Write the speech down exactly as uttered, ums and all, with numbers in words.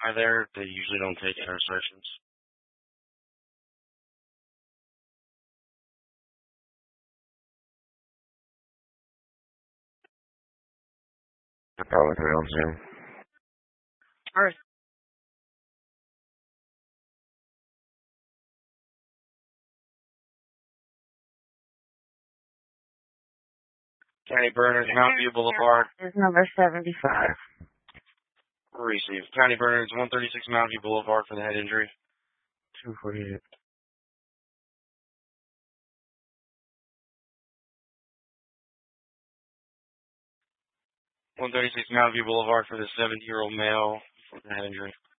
Hi there. They usually don't take intercessions. I probably put it on Zoom. All right. County Bernards, Mountain View Boulevard. Is number seventy-five. Receive. County Bernards, one thirty-six Mountain View Boulevard for the head injury. two forty-eight. one thirty-six Mountain View Boulevard for the seventy-year-old male for the head injury.